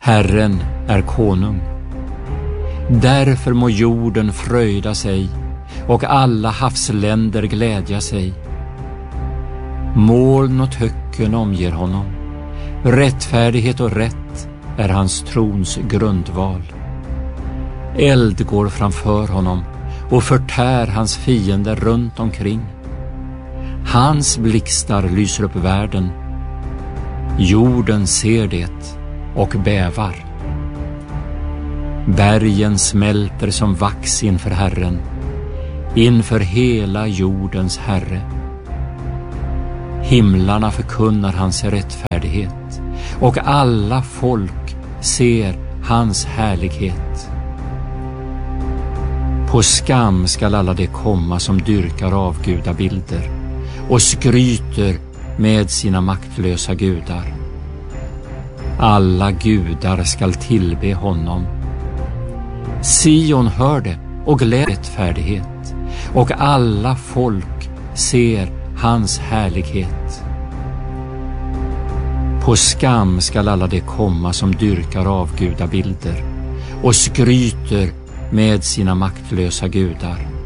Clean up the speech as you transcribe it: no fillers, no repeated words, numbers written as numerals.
Herren är konung. Därför må jorden fröjda sig och alla havsländer glädja sig. Moln och töcken omger honom. Rättfärdighet och rätt är hans trons grundval. Eld går framför honom och förtär hans fiender runt omkring. Hans blixtar lyser upp världen. Jorden ser det och bävar. Bergen smälter som vax inför Herren, inför hela jordens Herre. Himlarna förkunnar hans rättfärdighet och alla folk ser hans härlighet. På skam skall alla de komma som dyrkar avgudabilder och skryter med sina maktlösa gudar. Alla gudar skall tillbe honom. Sion hör det och rättfärdighet, och alla folk ser hans härlighet. På skam skall alla de komma som dyrkar avgudabilder och skryter med sina maktlösa gudar.